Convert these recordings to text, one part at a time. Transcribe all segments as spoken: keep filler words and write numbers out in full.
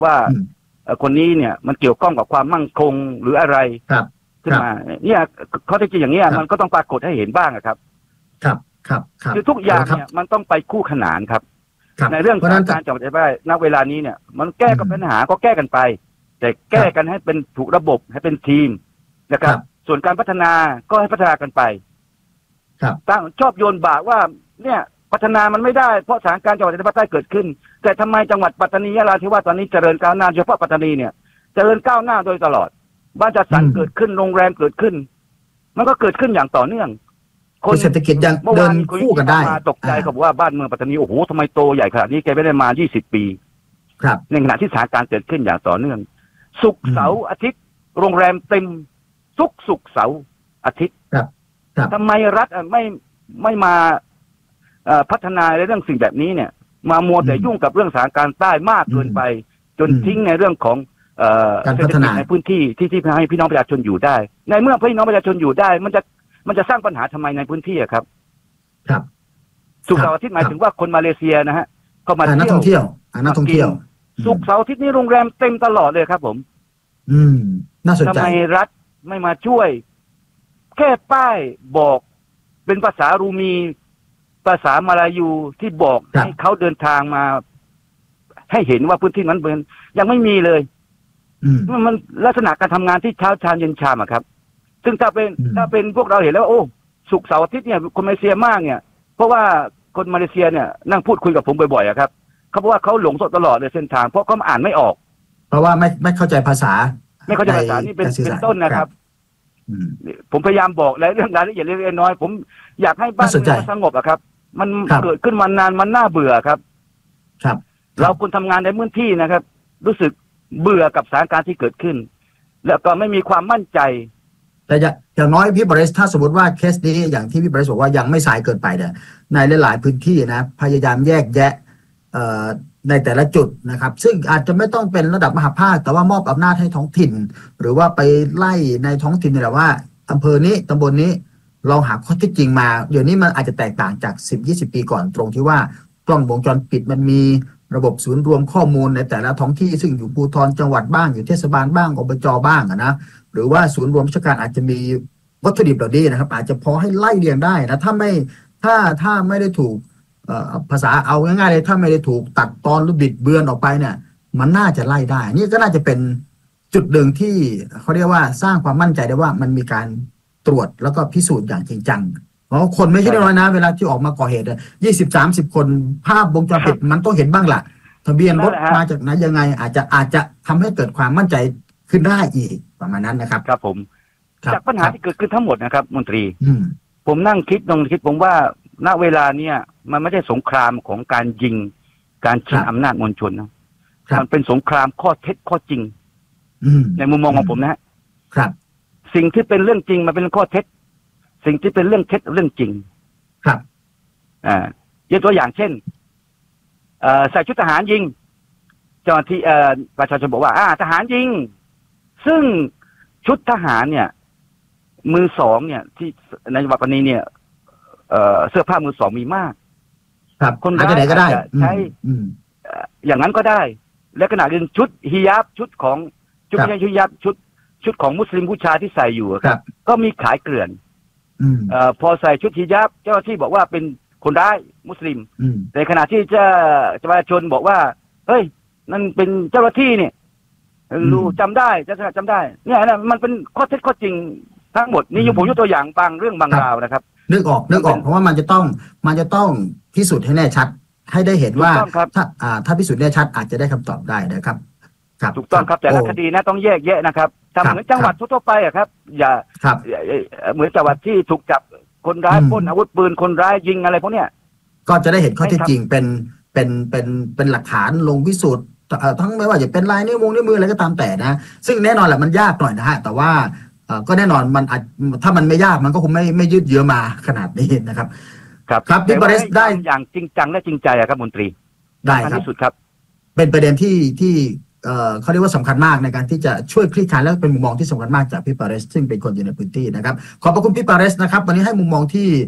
ว่าคนนี้เนี่ยมันเกี่ยวข้องกับความมั่นคงหรืออะไรขึ้นมาเนี่ยเขาที่จริงอย่างนี้มันก็ต้องปรากฏให้เห็นบ้างครับครับครับคือทุกอย่างเนี่ยมันต้องไปคู่ขนานครับในเรื่องการการจับได้ณเวลานี้เนี่ยมันแก้กับปัญหาก็แก้กันไปแต่แก้กันให้เป็นถูกระบบให้เป็นทีมนะครับส่วนการพัฒนาก็ให้พัฒนากันไปตั้งชอบโยนบาว่าเนี่ยพัฒนามันไม่ได้เพราะสถานการณ์จังหวัดภาคใต้เกิดขึ้นแต่ทำไมจังหวัดปัตตานียะลาธิวาสตอนนี้เจริญก้าวหน้าเฉพาะปัตตานีเนี่ยเจริญก้าวหน้าโดยตลอดบ้านจัดสรรเกิดขึ้นโรงแรมเกิดขึ้นมันก็เกิดขึ้นอย่างต่อเนื่องคนเศรษฐกิจยังเดินคู่กันได้ตกใจกับว่าบ้านเมืองปัตตานีโอ้โหทำไมโตใหญ่ขนาดนี้แกไม่ได้มายี่สิบปีครับในขณะที่สถานการณ์เกิดขึ้นอย่างต่อเนื่องศุกร์เสาร์อาทิตย์โรงแรมเต็มทุกศุกร์เสาร์อาทิตย์ครับทำไมรัฐไม่ไม่มาพัฒนาในเรื่องสิ่งแบบนี้เนี่ยมามัวแต่ยุ่งกับเรื่องสถานการณ์ใต้มากเกินไปจนทิ้งในเรื่องของการพัฒนาในพื้นที่ที่ที่ให้พี่น้องประชาชนอยู่ได้ในเมื่อพี่น้องประชาชนอยู่ได้มันจะมันจะสร้างปัญหาทำไมในพื้นที่ครับครับศุกร์เสาร์อาทิตย์หมายถึงว่าคนมาเลเซียนะฮะก็มานักท่องเที่ยวนักท่องเที่ยวศุกร์เสาร์อาทิตย์นี้โรงแรมเต็มตลอดเลยครับผมอืมน่าสนใจทำไมรัฐไม่มาช่วยแค่ป้ายบอกเป็นภาษารูมีภาษามาลายูที่บอกให้เขาเดินทางมาให้เห็นว่าพื้นที่นั้นเป็นยังไม่มีเลยมันลักษณะการทำงานที่เช้าชามเย็นชามอะครับซึ่งถ้าเป็นถ้าเป็นพวกเราเห็นแล้วโอ้ศุกร์เสาร์อาทิตย์เนี่ยคนมาเลเซียมากเนี่ยเพราะว่าคนมาเลเซียเนี่ยนั่งพูดคุยกับผมบ่อยๆอะครับเขาบอกว่าเขาหลงตลอดเลยเส้นทางเพราะเขาอ่านไม่ออกเพราะว่าไม่ไม่เข้าใจภาษาไม่เข้าใจภาษานี่เป็นเป็นต้นนะครับผมพยายามบอกและเรื่องรายละเอียดเล็กๆน้อยผมอยากให้บ้านเมืองสงบอะครับมันเกิดขึ้นมานานมันน่าเบื่อครับครับเราคนทำงานในพื้นที่นะครับรู้สึกเบื่อกับสถานการณ์ที่เกิดขึ้นแล้วก็ไม่มีความมั่นใจแต่อย่างน้อยพี่บริสถ้าสมมติว่าเคสนี้อย่างที่พี่บริสบอกว่ายังไม่สายเกินไปเนี่ยในหลายๆพื้นที่นะพยายามแยกแยะในแต่ละจุดนะครับซึ่งอาจจะไม่ต้องเป็นระดับมหาภาคแต่ว่ามอบอำนาจให้ท้องถิ่นหรือว่าไปไล่ในท้องถิ่นนี่แหละว่าอำเภอนี้ตำบลนี้เราหาข้อเท็จจริงมาเดี๋ยวนี้มันอาจจะแตกต่างจาก สิบถึงยี่สิบ ปีก่อนตรงที่ว่ากล้องวงจรปิดมันมีระบบศูนย์รวมข้อมูลในแต่ละท้องที่ซึ่งอยู่ภูธรจังหวัดบ้างอยู่เทศบาลบ้างอบจบ้างนะหรือว่าศูนย์รวมราชการอาจจะมีวัตถุดิบเหล่านี้นะครับอาจจะพอให้ไล่เรียงได้นะถ้าไม่ถ้าถ้าไม่ได้ถูกภาษาเอาง่ายๆเลยถ้าไม่ได้ถูกตัดตอนหรือบิดเบือนออกไปเนี่ยมันน่าจะไล่ได้นี่ก็น่าจะเป็นจุดหนึ่งที่เขาเรียกว่าสร้างความมั่นใจได้ว่ามันมีการตรวจแล้วก็พิสูจน์อย่างจริงจังเพราะคนไม่ใช่น้อยนะเวลาที่ออกมาก่อเหตุยี่สิบสามสิบคนภาพวงจรปิดมันต้องเห็นบ้างล่ะทะเบียนรถมาจากไหนยังไงอาจจะอาจจะทำให้เกิดความมั่นใจขึ้นได้อีกประมาณนั้นนะครับครับผมจากปัญหาที่เกิดขึ้นทั้งหมดนะครับมนตรีอืมผมนั่งคิดลองคิดผมว่าณเวลาเนี้ยมันไม่ใช่สงครามของการยิงการชิงอำนาจมวลชนนะมันเป็นสงครามข้อเท็จข้อจริงในมุมมองของผมนะครับสิ่งที่เป็นเรื่องจริงมันเป็นข้อเท็จสิ่งที่เป็นเรื่องเท็จเรื่องจริงครับอ่ายกตัวอย่างเช่นใส่ชุดทหารยิงเจ้าหน้าที่ประชาชนบอกว่าอ่าทหารยิงซึ่งชุดทหารเนี่ยมือสองเนี่ยที่ในจังหวัดปัตตานีเนี่ยเสื้อผ้ามือสองมีมากครับคนร้ายก็ได้ใช้อย่างนั้นก็ได้และขณะเดียวกันชุดฮิญาบชุดของชุดไม่ใช่ชุดฮิญาบชุดชุดของมุสลิมผู้ชายที่ใส่อยู่ครับก็มีขายเกลื่อนพอใส่ชุดฮิญาบเจ้าหน้าที่บอกว่าเป็นคนร้ายมุสลิมในขณะที่เจ้าประชาชนบอกว่าเฮ้ยนั่นเป็นเจ้าหน้าที่เนี่ยรู้จำได้จะจำได้เนี่ยนะมันเป็นข้อเท็จข้อจริงทั้งหมดนี่ผมยกตัวอย่างบางเรื่องบางราวนะครับนึกออกนึกออกเพราะว่ามันจะต้องมันจะต้องพิสูจน์ให้แน่ชัดให้ได้เห็นว่าถ้าอ่าถ้าพิสูจน์แน่ชัดอาจจะได้คำตอบได้นะครับครับถูกต้องครับแต่ละคดีนะต้องแยกแยะนะครับทำเหมือนจังหวัดทั่วไปอะครับอย่าเหมือนจังหวัดที่ถูกจับคนร้ายปล้นอาวุธปืนคนร้ายยิงอะไรพวกเนี้ยก็จะได้เห็นข้อเท็จจริงเป็นเป็นเป็นเป็นหลักฐานลงพิสูจน์ทั้งไม่ว่าจะเป็นลายนิ้วมือนิ้วมืออะไรก็ตามแต่นะซึ่งแน่นอนแหละมันยากหน่อยนะฮะแต่ว่าก็แน่นอนมันถ้ามันไม่ยากมันก็คงไม่ไม่ยืดเยื้อมาขนาดนี้นะครับครับครับพี่บริสได้อย่างจริงจังและจริงใจอะครับมนตรีได้ครับที่สุดครับเป็นประเด็นที่ที่เขาเรียกว่าสำคัญมากในการที่จะช่วยคลี่คลายและเป็นมุมมองที่สำคัญมากจากพี่ปาเรสซึ่งเป็นคนอยู่ในพื้นที่นะครับขอบพระคุณพี่ปาเรสนะครับวันนี้ให้มุมมองที่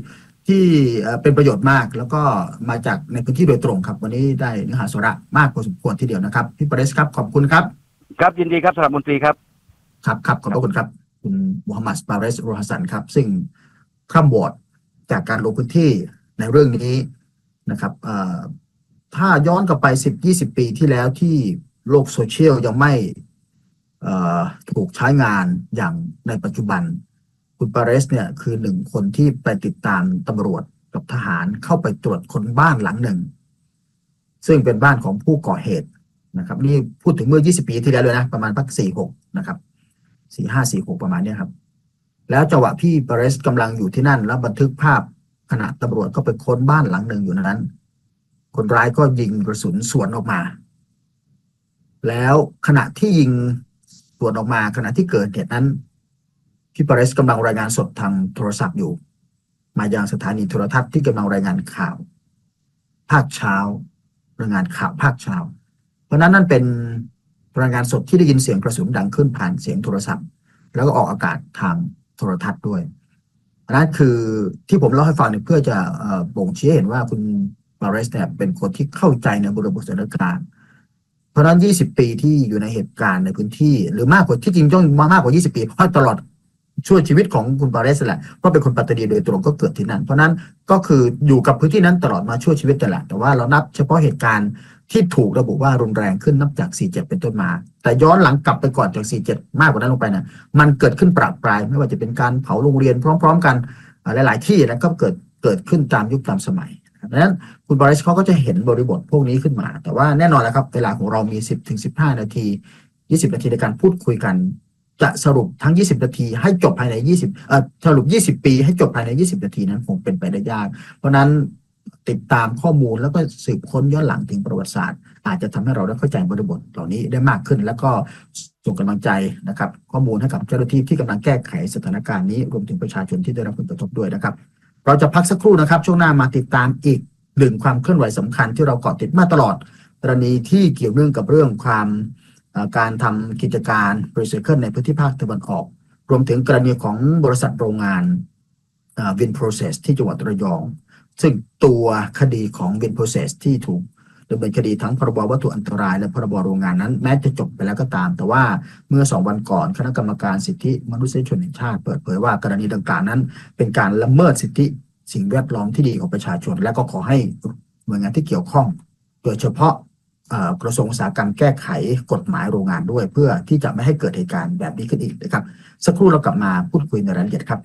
ที่เป็นประโยชน์มากแล้วก็มาจากในพื้นที่โดยตรงครับวันนี้ได้เนื้อหาสาระมากพอสมควรทีเดียวนะครับพี่ปาเรสครับขอบคุณครับครับยินดีครับสำหรับมนตรีครับครับครับขอบคุณครับคุณมูฮัมหมัดปาเรสโรฮัสซันครับซึ่งคร่ำวอร์ดจากการลงพื้นที่ในเรื่องนี้นะครับถ้าย้อนกลับไป สิบถึงยี่สิบ ปีที่แล้วที่โลกโซเชียลยังไม่ถูกใช้งานอย่างในปัจจุบันคุณปาเรสเนี่ยคือหนึ่งคนที่ไปติดตามตำรวจกับทหารเข้าไปตรวจค้นบ้านหลังหนึ่งซึ่งเป็นบ้านของผู้ก่อเหตุนะครับนี่พูดถึงเมื่อยี่สิบปีที่แล้วเลยนะประมาณพักสี่หกนะครับสี่ห้าสี่หกประมาณนี้ครับแล้วจังหวะพี่ปาเรสกำลังอยู่ที่นั่นแล้วบันทึกภาพขณะตำรวจก็ไปค้นบ้านหลังหนึ่งอยู่นั้นคนร้ายก็ยิงกระสุนสวนออกมาแล้วขณะที่ยิงสวนออกมาขณะที่เกิดเหตุนั้นพี่ปาเรสกำลังรายงานสดทางโทรศัพท์อยู่มายังสถานีโทรทัศน์ที่กำลังรายงานข่าวภาคเช้ารายงานข่าวภาคเช้าเพราะนั้นนั่นเป็นรายงานสดที่ได้ยินเสียงกระสุนดังขึ้นผ่านเสียงโทรศัพท์แล้วก็ออกอากาศทางโทรทัศน์ด้วยนั่นคือที่ผมเล่าให้ฟังเนี่ยเพื่อจะบ่งชี้เห็นว่าคุณปาเรสเนี่ยเป็นคนที่เข้าใจในบริบทสถานการณ์เพราะนั้นยี่สิบปีที่อยู่ในเหตุการณ์ในพื้นที่หรือมากกว่าที่จริงต้องมากกว่ายี่สิบปีเพราะตลอดช่วยชีวิตของคุณปาเรสแหละเพราะเป็นคนปัตตานีโดยตรงก็เกิดที่นั่นเพราะนั้นก็คืออยู่กับพื้นที่นั้นตลอดมาช่วยชีวิตแต่ละแต่ว่าเรานับเฉพาะเหตุการณ์ที่ถูกระบุว่ารุนแรงขึ้นนับจากสี่เจ็ดเป็นต้นมาแต่ย้อนหลังกลับไปก่อนจากสี่เจ็ดมากกว่านั้นลงไปนะมันเกิดขึ้นปราบปรายไม่ว่าจะเป็นการเผาโรงเรียนพร้อมๆกันหลายๆที่นะก็เกิดเกิดขึ้นตามยุคตามสมัยดังนั้นคุณปาเรสเขาก็จะเห็นบริบทพวกนี้ขึ้นมาแต่ว่าแน่นอนแล้วครับเวลาของเรามี สิบถึงสิบห้า นาทียี่สิบนาทีในการพูดคุยกันจะสรุปทั้งยี่สิบนาทีให้จบภายในยี่สิบเอ่อสรุปยี่สิบปีให้จบภายในยี่สิบนาทีนั้นคงเป็นไปได้ยากเพราะนั้นติดตามข้อมูลแล้วก็สืบค้นย้อนหลังถึงประวัติศาสตร์อาจจะทำให้เราได้เข้าใจบริบทเหล่านี้ได้มากขึ้นแล้วก็ส่งกำลังใจนะครับข้อมูลให้กับเจ้าหน้าที่ที่กำลังแก้ไขสถานการณ์นี้รวมถึงประชาชนที่ได้รับผลกระทบด้วยนะครับเราจะพักสักครู่นะครับช่วงหน้ามาติดตามอีกหนึ่งความเคลื่อนไหวสำคัญที่เราเกาะติดมาตลอดกรณีที่เกี่ยวเนื่องกับเรื่องความการทำกิจการรีไซเคิลในพื้นที่ภาคตะวันออกรวมถึงกรณีของบริษัทโรงงานวินโปรเซสที่จังหวัดระยองซึ่งตัวคดีของวินโปรเซสที่ถูกดำเนินคดีทั้งพรบวัตถุอันตรายและพรบโรงงานนั้นแม้จะจบไปแล้วก็ตามแต่ว่าเมื่อสองวันก่อนคณะกรรมการสิทธิมนุษยชนแห่งชาติเปิดเผยว่ากรณีดังกล่าวนั้นเป็นการละเมิดสิทธิสิ่งแวดล้อมที่ดีของประชาชนและก็ขอให้หน่วยงานที่เกี่ยวข้องโดยเฉพาะกระทรวงอุตสาหกรรมแก้ไขกฎหมายโรงงานด้วยเพื่อที่จะไม่ให้เกิดเหตุการณ์แบบนี้ขึ้นอีกนะครับสักครู่เรากลับมาพูดคุยในรายละเอียดครับ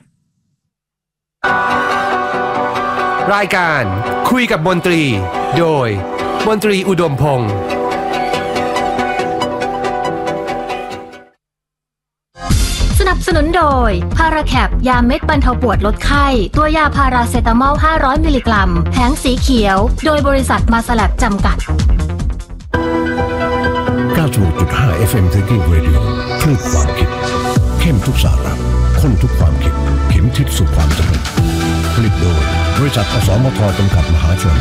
รายการคุยกับมนตรีโดยมนตรีอุดมพงษ์สนับสนุนโดยพาราแคปยาเม็ดบรรเทาปวดลดไข้ตัวยาพาราเซตามอลห้าร้อยมิลลิกรัมแผงสีเขียวโดยบริษัทมาสแลบจำกัดเก้าสิบหกจุดห้า เอฟ เอ็ม Thinking Radio คลื่นความคิดเข้มทุกสาระข้นทุกความคิดเข็มทิศสู่ความสำเร็จผลิตโดยบริษัทอสมทจำกัดมหาชน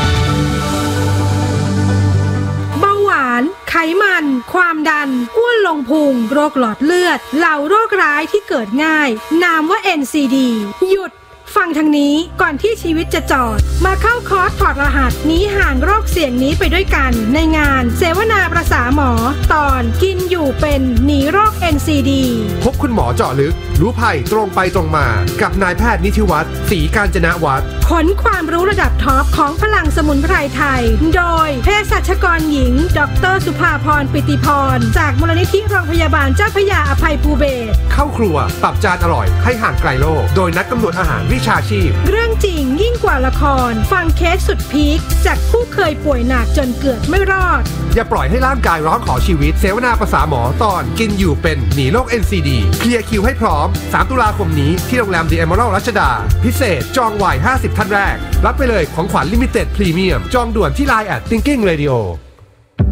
เบาหวานไขมันความดันอ้วนลงพุงโรคหลอดเลือดเหล่าโรคร้ายที่เกิดง่ายนามว่า เอ็น ซี ดี หยุดฟังทางนี้ก่อนที่ชีวิตจะจอดมาเข้าคอร์สถอดรหัสหนีห่างโรคเสี่ยงนี้ไปด้วยกันในงานเสวนาประสาหมอตอนกินอยู่เป็นหนีโรค เอ็น ซี ดีพบคุณหมอเจาะลึกรู้ภัยตรงไปตรงมากับนายแพทย์นิธิวัฒน์ศรีกาญจนวัฒน์ขนความรู้ระดับท็อปของพลังสมุนไพรไทยโดยเภสัชกรหญิงดร.สุภาพรปิติพรจากมูลนิธิโรงพยาบาลเจ้าพระยาอภัยภูเบศรเข้าครัวปรับจานอร่อยให้ห่างไกลโรคโดยนักกำหนดอาหารวิชาชีพเรื่องจริงยิ่งกว่าละครฟังเคสสุดพีคจากผู้เคยป่วยหนักจนเกือบไม่รอดอย่าปล่อยให้ร่างกายร้องขอชีวิตเสวนาประสาหมอตอนกินอยู่เป็นหนีโรค เอ็น ซี ดี เคลียร์คิวให้พร้อมสามตุลาคมนี้ที่โรงแรม The Emerald รัชดาพิเศษจองไว้ห้าสิบท่านแรกรับไปเลยของขวัญลิมิเต็ดพรีเมียมจองด่วนที่ ไลน์ แอท Thinking Radio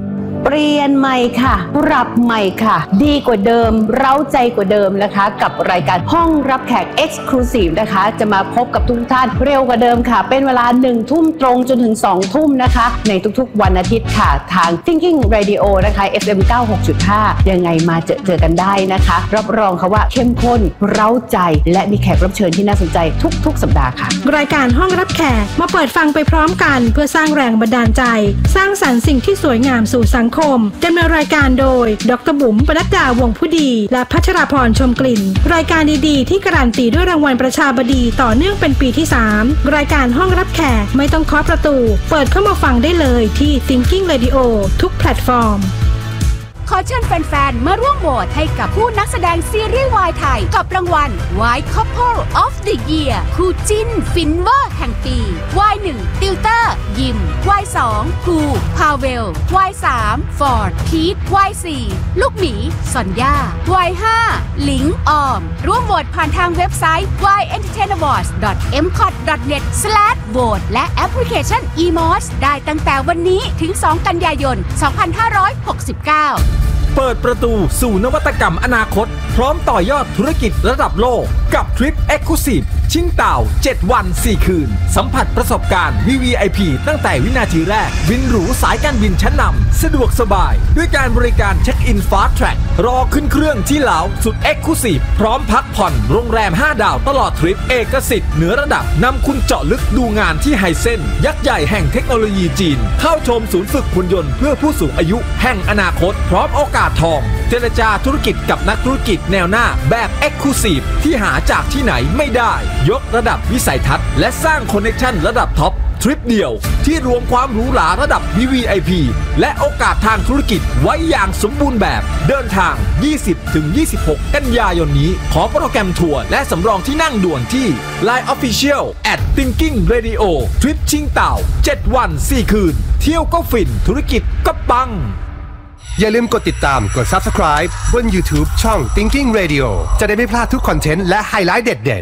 เปลี่ยนใหม่ค่ะปรับใหม่ค่ะดีกว่าเดิมเร้าใจกว่าเดิมนะคะกับรายการห้องรับแขก Exclusive นะคะจะมาพบกับทุกท่านเร็วกว่าเดิมค่ะเป็นเวลาหนึ่งทุ่มตรงจนถึงสองทุ่มนะคะในทุกๆวันอาทิตย์ค่ะทาง Thinking Radio นะคะ เอฟ เอ็ม เก้าสิบหกจุดห้า ยังไงมาเจอเจอกันได้นะคะรับรองค่ะว่าเข้มข้นเร้าใจและมีแขกรับเชิญที่น่าสนใจทุกๆสัปดาห์ค่ะรายการห้องรับแขกมาเปิดฟังไปพร้อมกันเพื่อสร้างแรงบันดาลใจสร้างสรรค์สิ่งที่สวยงามสู่สังคมดำเนินรายการโดยดร.บุ๋มปนัดดาวงผู้ดีและพัชราพรชมกลิ่นรายการดีๆที่การันตีด้วยรางวัลประชาบดีต่อเนื่องเป็นปีที่สามรายการห้องรับแขกไม่ต้องเคาะประตูเปิดเข้ามาฟังได้เลยที่ Thinking Radio ทุกแพลตฟอร์มขอเชิญแฟนๆมาร่วมโหวตให้กับผู้นักแสดงซีรีส์วายไทยกับรางวัล Y Couple of the Year คู่จิ้นฟินเวอร์แห่งปี วาย หนึ่ง ติวเตอร์ยิม วาย สอง ภูพาเวล วาย สาม ฟอร์ดพีท วาย สี่ ลูกหมีซอนย่า วาย ห้า หลิงออมร่วมโหวตผ่านทางเว็บไซต์ วาย เอ็นเตอร์เทน อวอร์ดส์ ดอท เอ็ม คอท ดอท เน็ต สแลช โหวต และแอปพลิเคชัน อี มอส ได้ตั้งแต่วันนี้ถึงสองกันยายนสองพันห้าร้อยหกสิบเก้าเปิดประตูสู่นวัตกรรมอนาคตพร้อมต่อยอดธุรกิจระดับโลกกับทริป Exclusive ชิงเต่าเจ็ดวันสี่คืนสัมผัสประสบการณ์ วี วี ไอ พี ตั้งแต่วินาทีแรกบินหรูสายการบินชั้นนำสะดวกสบายด้วยการบริการเช็คอิน Fast Track รอขึ้นเครื่องที่เหลาสุด Exclusive พร้อมพักผ่อนโรงแรมห้าดาวตลอดทริปเอกสิทธิ์เหนือระดับนำคุณเจาะลึกดูงานที่ไฮเซนยักษ์ใหญ่แห่งเทคโนโลยีจีนเข้าชมศูนย์ฝึกหุ่นยนต์เพื่อผู้สูงอายุแห่งอนาคตพร้อมโอกาสทองเจรจาธุรกิจกับนักธุรกิจแนวหน้าแบบ Exclusive ที่หาจากที่ไหนไม่ได้ยกระดับวิสัยทัศน์และสร้างคอนเนคชั่นระดับท็อปทริปเดียวที่รวมความหรูหราระดับ วี วี ไอ พี และโอกาสทางธุรกิจไว้อย่างสมบูรณ์แบบเดินทาง ยี่สิบถึงยี่สิบหก กันยายนนี้ขอโปรแกรมทัวร์และสำรองที่นั่งด่วนที่ ไลน์ Official แอท Thinking Radio ทริปชิงเต่าเจ็ดวันสี่คืนเที่ยวก็ฟินธุรกิจก็ปังอย่าลืมกดติดตามกด Subscribe บน YouTube ช่อง Thinking Radio จะได้ไม่พลาดทุกคอนเทนต์และไฮไลท์เด็ด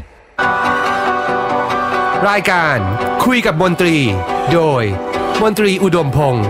ๆรายการคุยกับมนตรีโดยมนตรีอุดมพงษ์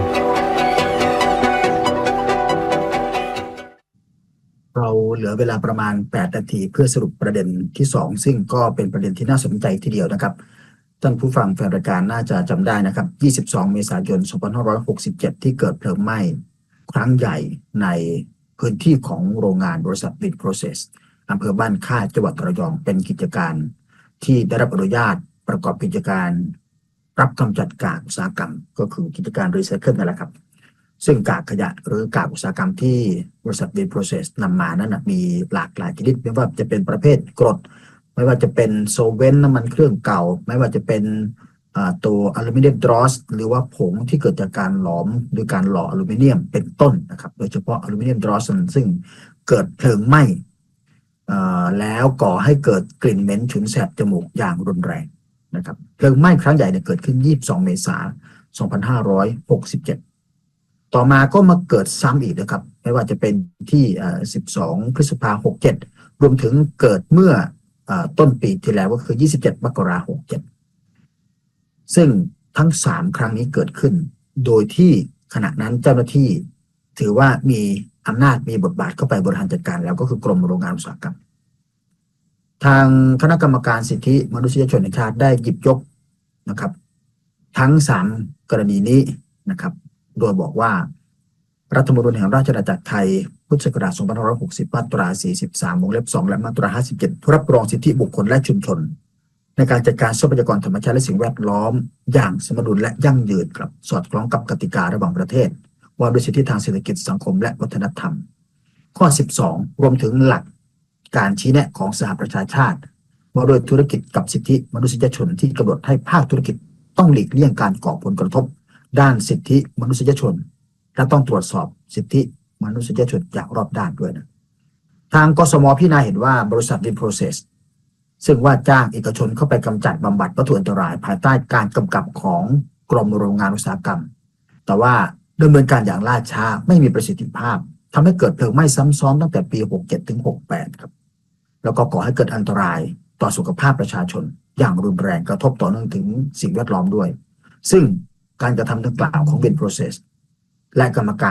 เราเหลือเวลาประมาณแปดนาทีเพื่อสรุปประเด็นที่สองซึ่งก็เป็นประเด็นที่น่าสนใจทีเดียวนะครับท่านผู้ฟังแฟนรายการน่าจะจำได้นะครับยี่สิบสองเมษายนสองพันห้าร้อยหกสิบเจ็ดที่เกิดเพลิงไหม้ครั้งใหญ่ในพื้นที่ของโรงงานบริษัท Wind Process อำเภอบ้านค่ายจังหวัดระยองเป็นกิจการที่ได้รับอนุญาตประกอบกิจการรับกำจัดกากอุตสาหกรรมก็คือกิจการรีไซเคิลนั่นแหละครับซึ่งกากขยะหรือกากอุตสาหกรรมที่บริษัท Wind Process นำมานั้นนะมีหลากหลายชนิดไม่ว่าจะเป็นประเภทกรดไม่ว่าจะเป็นโซเวนต์น้ำมันเครื่องเก่าไม่ว่าจะเป็นตัวอลูมิเนียมดรอสหรือว่าผงที่เกิดจากการหลอมโดยการหล่ออลูมิเนียมเป็นต้นนะครับโดยเฉพาะอลูมิเนียมดรอสซึ่งเกิดเพลิงไหม้แล้วก่อให้เกิดกลิ่นเหม็นฉุนแสบจมูกอย่างรุนแรงนะครับเพลิงไหม้ครั้งใหญ่เนี่ยเกิดขึ้นยี่สิบสองเมษายนสองพันห้าร้อยหกสิบเจ็ดต่อมาก็มาเกิดซ้ำอีกนะครับไม่ว่าจะเป็นที่สิบสองพฤษภาคมหกสิบเจ็ดรวมถึงเกิดเมื่อต้นปีที่แล้วก็คือยี่สิบเจ็ดมกราคมหกสิบเจ็ดซึ่งทั้งสามครั้งนี้เกิดขึ้นโดยที่ขณะนั้นเจ้าหน้าที่ถือว่ามีอำนาจมีบทบาทเข้าไปบริหารจัดการแล้วก็คือกรมโรงงานอุตสาหกรรมทางคณะกรรมการสิทธิมนุษยชนแห่งชาติได้หยิบยกนะครับทั้งสามกรณีนี้นะครับโดยบอกว่ารัฐธรรมนูญแห่งราชอาณาจักรไทยพุทธศักราชสองพันห้าร้อยหกสิบมาตราสี่สิบสามวงเล็บสองและมาตราห้าสิบเจ็ดรับรองสิทธิบุคคลและชุมชนในการจัดการทรัพยากรธรรมชาติและสิ่งแวดล้อมอย่างสมดุลและยั่งยืนครับสอดคล้องกับกติการะหว่างประเทศว่าด้วยสิทธิทางเศรษฐกิจสังคมและวัฒนธรรมข้อสิบสองรวมถึงหลักการชี้แนะของสหประชาชาติว่าด้วยธุรกิจกับสิทธิมนุษยชนที่กำหนดให้ภาคธุรกิจต้องหลีกเลี่ยงการก่อผลกระทบด้านสิทธิมนุษยชนและต้องตรวจสอบสิทธิมนุษยชนอย่างรอบด้านด้วยนะทางกสมพิจารณาเห็นว่าบริษัท Wind Process ซึ่งว่าจ้างเอกชนเข้าไปกำจัดบำบัดวัตถุอันตรายภายใต้การกำกับของกรมโรงงานอุตสาหกรรมแต่ว่าดำเนินการอย่างล่าช้าไม่มีประสิทธิภาพทำให้เกิดเพลิงไหม้ซ้ำซ้อนตั้งแต่ปีหกสิบเจ็ดถึงหกสิบแปดครับแล้วก็ก่อให้เกิดอันตรายต่อสุขภาพประชาชนอย่างรุนแรงกระทบต่อเนื่องถึงสิ่งแวดล้อมด้วยซึ่งการกระทำดังกล่าวของ Wind Process และกรรมการ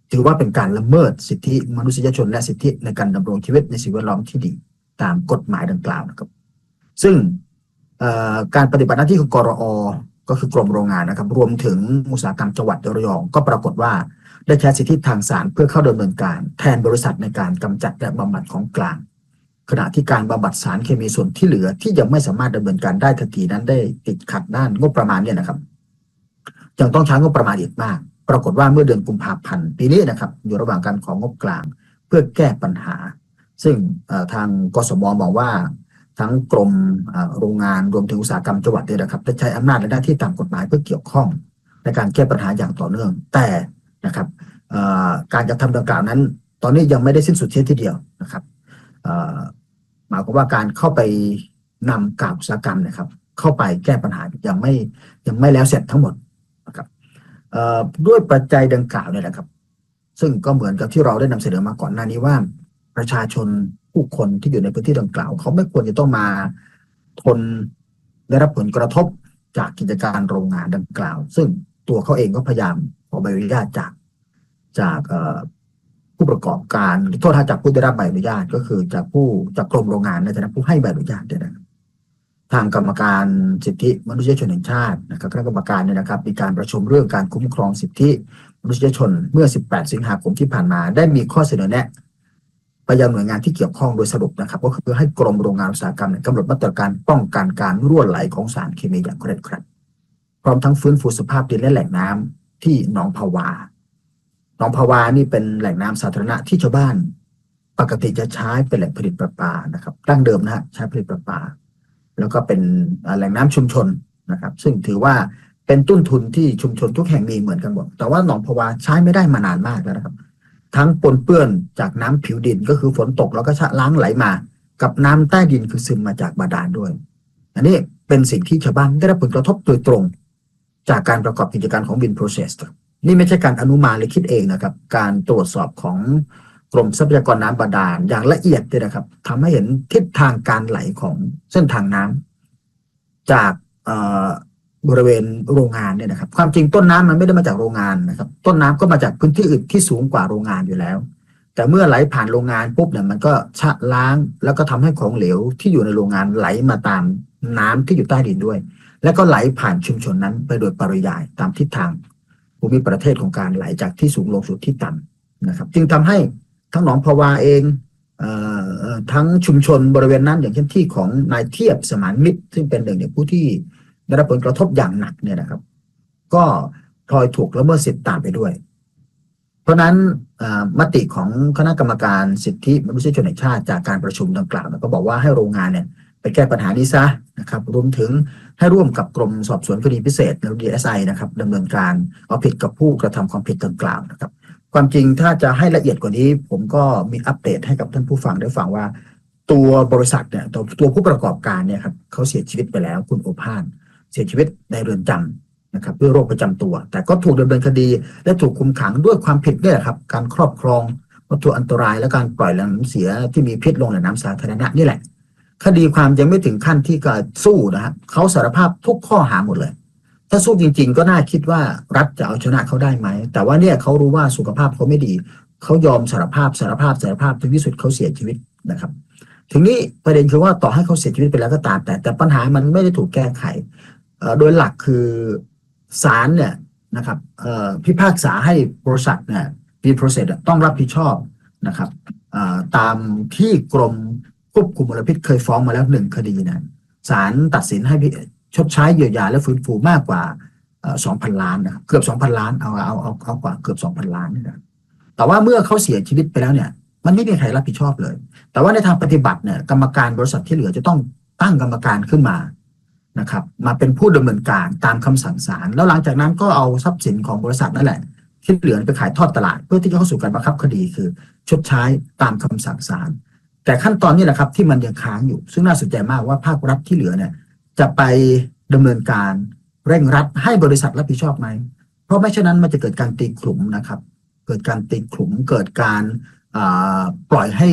ถือว่าเป็นการละเมิดสิทธิมนุษยชนและสิทธิในการดำรงชีวิตในสิ่งแวดล้อมที่ดีตามกฎหมายดังกล่าวนะครับซึ่งการปฏิบัติหน้าที่ของกรอ.ก็คือกรมโรงงานนะครับรวมถึงอุตสาหกรรมจังหวัดระยองก็ปรากฏว่าได้ใช้สิทธิทางศาลเพื่อเข้าดำเนินการแทนบริษัทในการกำจัดและบำบัดของกลางขณะที่การบำบัดสารเคมีส่วนที่เหลือที่ยังไม่สามารถดำเนินการได้ทันทีนั้นได้ติดขัดด้านงบประมาณเนี่ยนะครับยังต้องใช้งบประมาณอีกมากปรากฏว่าเมื่อเดือนกุมภาพันธ์ปีนี้นะครับอยู่ระหว่างการของงบกลางเพื่อแก้ปัญหาซึ่งทางกสม.มองว่าทั้งกรมโรงงานรวมถึงอุตสาหกรรมจังหวัดเนี่ยนะครับได้ใช้อำนาจและหน้าที่ตามกฎหมายเพื่อเกี่ยวข้องในการแก้ปัญหาอย่างต่อเนื่องแต่นะครับการกระทำดังกล่าวนั้นตอนนี้ยังไม่ได้สิ้นสุดเสียทีเดียวนะครับหมายความว่าการเข้าไปนำกากอุตสาหกรรมนะครับเข้าไปแก้ปัญหายังไม่ยังไม่แล้วเสร็จทั้งหมดนะครับด้วยปัจจัยดังกล่าวเนี่ยนะครับซึ่งก็เหมือนกับที่เราได้นำเสนอมาก่อนหน้านี้ว่าประชาชนผู้คนที่อยู่ในพื้นที่ดังกล่าวเขาไม่ควรจะต้องมาทนได้รับผลกระทบจากกิจการโรงงานดังกล่าวซึ่งตัวเขาเองก็พยายามขอใบอนุญาตจากจากผู้ประกอบการโทษจากผู้ได้รับใบอนุญาตก็คือจากผู้จากกรมโรงงานในฐานะผู้ให้ใบอนุญาตเนี่ยนะทางกรรมการสิทธิมนุษยชนแห่งชาตินะครับคณะกรรมการเนี่ยนะครับมีการประชุมเรื่องการคุ้มครองสิทธิมนุษยชนเมื่อสิบแปดสิงหาคมที่ผ่านมาได้มีข้อเสนอแนะไปยังหน่วยงานที่เกี่ยวข้องโดยสรุปนะครับก็คือให้กรมโรงงานอุตสาหกรรมกำหนดมาตรการป้องกันการรั่วไหลของสารเคมีอย่างเคร่งครัดพร้อมทั้งฟื้นฟูสภาพดินและแหล่งน้ำที่หนองภาวาหนองภาวานี่เป็นแหล่งน้ำสาธารณะที่ชาวบ้านปกติจะใช้เป็นแหล่งผลิตประปานะครับดั้งเดิมนะฮะใช้ผลิตประปาแล้วก็เป็นแหล่งน้ำชุมชนนะครับซึ่งถือว่าเป็นต้นทุนที่ชุมชนทุกแห่งมีเหมือนกันหมดแต่ว่าหนองภาวาใช้ไม่ได้มานานมากแล้วนะครับทั้งปนเปื้อนจากน้ำผิวดินก็คือฝนตกแล้วก็ชะล้างไหลมากับน้ำใต้ดินคือซึมมาจากบาดาลด้วยอันนี้เป็นสิ่งที่ชาวบ้านได้รับผลกระทบโดยตรงจากการประกอบกิจการของวินโปรเซสนี่ไม่ใช่การอนุมานหรือคิดเองนะครับการตรวจสอบของกรมทรัพยากรน้ำบาดาลอย่างละเอียดเลยนะครับทำให้เห็นทิศทางการไหลของเส้นทางน้ำจากบริเวณโรงงานเนี่ยนะครับความจริงต้นน้ำมันไม่ได้มาจากโรงงานนะครับต้นน้ำก็มาจากพื้นที่อื่นที่สูงกว่าโรงงานอยู่แล้วแต่เมื่อไหลผ่านโรงงานปุ๊บเนี่ยมันก็ชะล้างแล้วก็ทำให้ของเหลวที่อยู่ในโรงงานไหลมาตามน้ำที่อยู่ใต้ดินด้วยแล้วก็ไหลผ่านชุมชนนั้นไปโดยปริยายตามทิศทางภูมิประเทศของการไหลจากที่สูงลงสู่ที่ต่ำนะครับจึงทำให้ทั้งหนองภาวาเองเอ่อทั้งชุมชนบริเวณนั้นอย่างเช่นที่ของนายเทียบสมานมิตรซึ่งเป็นหนึ่งในผู้ที่ได้รับผลกระทบอย่างหนักเนี่ยนะครับก็พลอยถูกละเมิดสิทธิตามไปด้วยเพราะนั้นมติของคณะกรรมการสิทธิมนุษยชนแห่งชาติจากการประชุมดังกล่าวก็บอกว่าให้โรงงานเนี่ยไปแก้ปัญหานี้ซะนะครับรวมถึงให้ร่วมกับกรมสอบสวนคดีพิเศษหรือ ดี เอส ไอ นะครับดำเนินการเอาผิดกับผู้กระทำความผิดดังกล่าวนะครับความจริงถ้าจะให้ละเอียดกว่านี้ผมก็มีอัปเดตให้กับท่านผู้ฟังได้ฟังว่าตัวบริษัทเนี่ยตัวตัวผู้ประกอบการเนี่ยครับเขาเสียชีวิตไปแล้วคุณโอภาสเสียชีวิตในเรือนจำนะครับด้วยโรคประจำตัวแต่ก็ถูกดำเนินคดีและถูกคุมขังด้วยความผิดเนี่ยครับการครอบครองวัตถุอันตรายและการปล่อยแหล่งน้ำเสียที่มีพิษลงในน้ำสาธารณะนี่แหละคดีความยังไม่ถึงขั้นที่จะสู้นะฮะเขาสารภาพทุกข้อหาหมดเลยถ้าสู้จริงๆก็น่าคิดว่ารัฐจะเอาชนะเขาได้ไหมแต่ว่าเนี่ยเขารู้ว่าสุขภาพเขาไม่ดีเขายอมสารภาพสารภาพสารภาพถึงที่สุดเขาเสียชีวิตนะครับทีนี้ประเด็นคือว่าต่อให้เขาเสียชีวิตไปแล้วก็ตามแต่แต่ปัญหามันไม่ได้ถูกแก้ไขโดยหลักคือศาลเนี่ยนะครับพิพากษาให้บริษัทเนี่ยมีโปรเซสต้องรับผิดชอบนะครับตามที่กรมควบคุมมลพิษเคยฟ้องมาแล้วหนึ่งคดีนะศาลตัดสินให้ชดใช้เยียวยาและฟื้นฟูมากกว่าสองพันล้านนะครับเกือบสองพันล้านเอาเอาเอาเอากว่าเกือบสองพันล้านนี่นะแต่ว่าเมื่อเขาเสียชีวิตไปแล้วเนี่ยมันไม่มีใครรับผิดชอบเลยแต่ว่าในทางปฏิบัติเนี่ยกรรมการบริษัทที่เหลือจะต้องตั้งกรรมการขึ้นมานะครับมาเป็นผู้ดำเนินการตามคำสั่งศาลแล้วหลังจากนั้นก็เอาทรัพย์สินของบริษัทนั่นแหละที่เหลือไปขายทอดตลาดเพื่อที่จะเข้าสู่การบังคับคดีคือชดใช้ตามคำสั่งศาลแต่ขั้นตอนนี้แหละครับที่มันยังค้างอยู่ซึ่งน่าสนใจมากว่าภาครัฐที่เหลือเนี่ยจะไปดำเนินการเร่งรัดให้บริษัทรับผิดชอบไหมเพราะไม่เช่นนั้นมันจะเกิดการตีขลุ่มนะครับเกิดการตีขลุ่มเกิดการปล่อยให้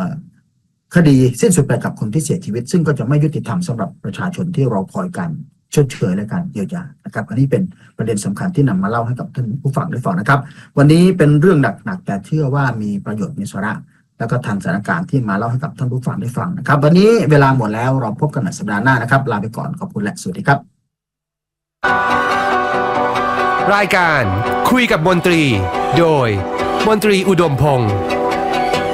คดีสิ้นสุดไปกับคนที่เสียชีวิตซึ่งก็จะไม่ยุติธรรมสำหรับประชาชนที่รอคอยการชดเชยและการเยียวยานะครับอันนี้เป็นประเด็นสำคัญที่นำมาเล่าให้กับท่านผู้ฟังได้ฟังนะครับวันนี้เป็นเรื่องหนักๆแต่เชื่อว่ามีประโยชน์มีสาระแล้วก็ทันสถานการณ์ที่มาเล่าให้กับท่านผู้ฟังได้ฟังนะครับวันนี้เวลาหมดแล้วเราพบกันในสัปดาห์หน้านะครับลาไปก่อนขอบคุณและสวัสดีครับรายการคุยกับมนตรีโดยมนตรีอุดมพงษ์